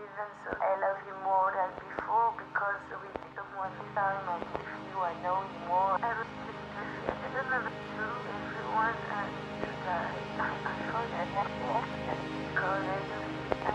even so, I love you more than before because with one time I